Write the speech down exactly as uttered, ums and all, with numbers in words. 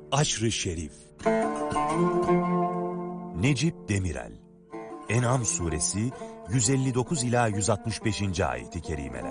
Aşr-ı Şerif. Necip Demirel. En'am suresi yüz elli dokuz ila yüz altmış beşinci ayeti kerimeler.